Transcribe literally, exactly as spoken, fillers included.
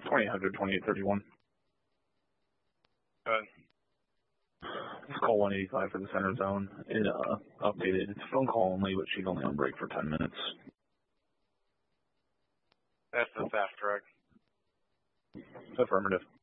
twenty-eight hundred, twenty-eight thirty-one. Go ahead. It's call one eighty-five for the center zone. It uh, updated. It's phone call only, but she's only on break for ten minutes. That's the theft, correct? Affirmative.